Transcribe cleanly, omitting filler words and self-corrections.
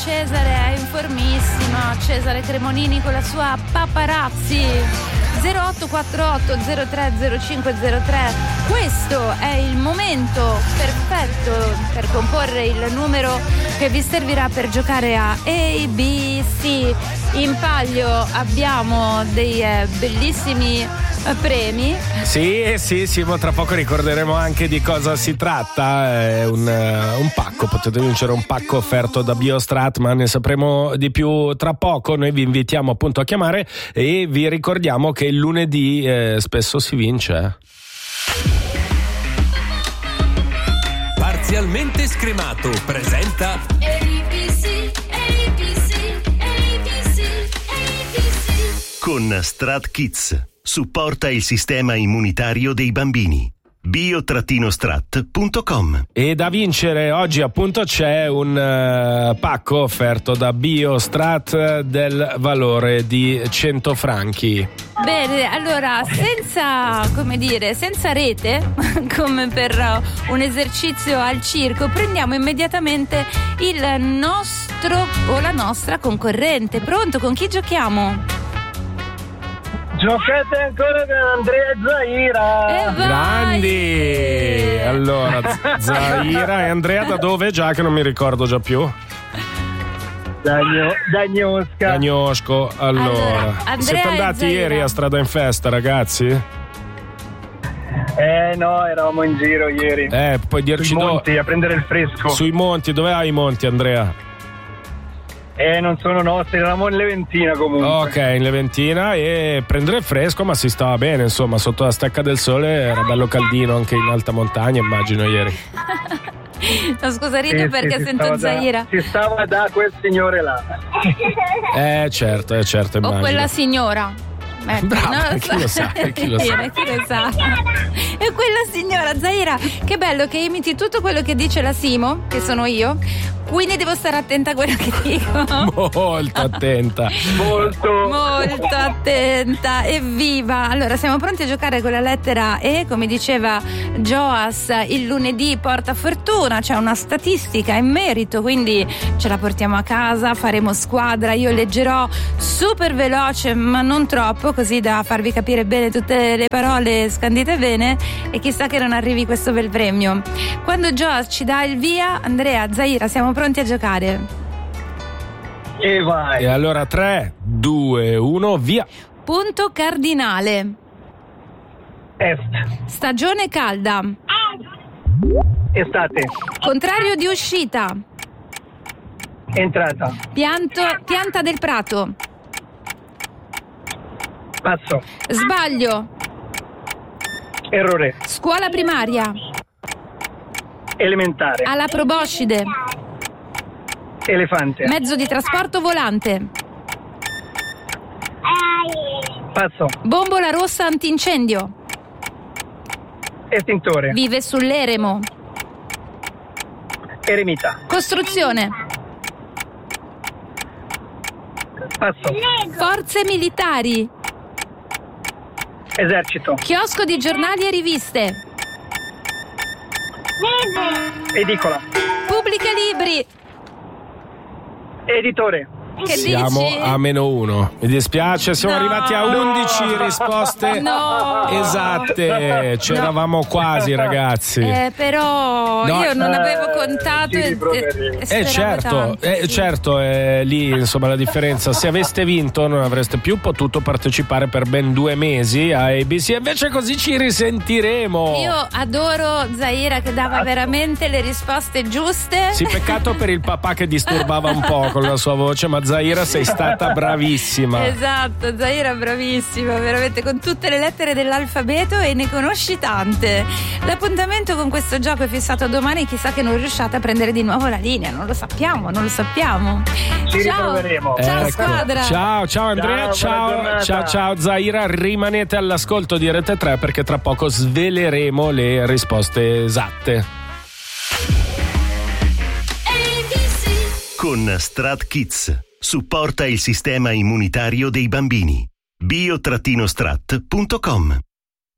Cesare è informissimo. Cesare Cremonini con la sua Paparazzi. 0848 030503. Questo è il momento perfetto per comporre il numero che vi servirà per giocare a ABC. In palio abbiamo dei bellissimi premi. Sì, ma tra poco ricorderemo anche di cosa si tratta. È un pacco, potete vincere un pacco offerto da Biostrat, ma ne sapremo di più tra poco. Noi vi invitiamo appunto a chiamare e vi ricordiamo che il lunedì spesso si vince. Parzialmente scremato presenta ABC. Con Strat Kids supporta il sistema immunitario dei bambini. bio-strat.com. E da vincere oggi appunto c'è un pacco offerto da Biostrat del valore di 100 franchi. Bene, allora senza rete, come per un esercizio al circo, prendiamo immediatamente il nostro o la nostra concorrente. Pronto? Con chi giochiamo? Giocate ancora con Andrea Zaira. Grandi! Allora, Zaira e Andrea da dove? Già che non mi ricordo già più. Dagnosco. Allora, siete andati ieri a Strada in Festa, ragazzi? No, eravamo in giro ieri. Puoi dirci sui monti, a prendere il fresco. Sui monti, dove hai i monti, Andrea? Non sono nostri, eravamo in Leventina comunque. Ok, in Leventina, e prendere il fresco, ma si stava bene, insomma, sotto la stecca del sole era bello caldino anche in alta montagna, immagino ieri. No, scusa, rido perché sento Zaira. Si stava da quel signore là. Certo, immagino. O quella signora. Brava, chi lo sa. E quella signora Zaira, che bello che imiti tutto quello che dice la Simo, che sono io, quindi devo stare attenta a quello che dico. Molto attenta. Molto attenta. Evviva! Allora, siamo pronti a giocare con la lettera E. Come diceva Joas, il lunedì porta fortuna, c'è una statistica in merito, quindi ce la portiamo a casa, faremo squadra. Io leggerò super veloce, ma non troppo, così da farvi capire bene tutte le parole scandite bene, e chissà che non arrivi questo bel premio. Quando Joas ci dà il via, Andrea, Zaira, siamo pronti a giocare. E vai. E allora 3, 2, 1, via. Punto cardinale. Est. Stagione calda. Estate. Contrario di uscita. Entrata. Pianta del prato. Passo. Sbaglio. Errore. Scuola primaria. Elementare. Alla proboscide. Elefante. Mezzo di trasporto volante. Passo. Bombola rossa antincendio. Estintore. Vive sull'eremo. Eremita. Costruzione. Passo. Forze militari. Esercito. Chiosco di giornali e riviste. Edicola. Pubblica libri. Editore. Che Siamo dici? a -1. Mi dispiace, siamo arrivati a 11 risposte esatte. C'eravamo quasi, ragazzi. Però No, io non avevo contato e speravo tanto. Certo, è lì insomma la differenza. Se aveste vinto non avreste più potuto partecipare per ben 2 mesi a ABC, invece così ci risentiremo. Io adoro Zaira che dava veramente le risposte giuste. Sì, peccato per il papà che disturbava un po' con la sua voce, ma Zaira sei stata bravissima. Esatto, Zaira bravissima, veramente, con tutte le lettere dell'alfabeto, e ne conosci tante. L'appuntamento con questo gioco è fissato a domani, chissà che non riusciate a prendere di nuovo la linea, non lo sappiamo. Ci ritroveremo. Ciao squadra. Ciao Andrea, ciao Zaira, rimanete all'ascolto di Rete 3 perché tra poco sveleremo le risposte esatte. Con Strat Kids supporta il sistema immunitario dei bambini. bio-strat.com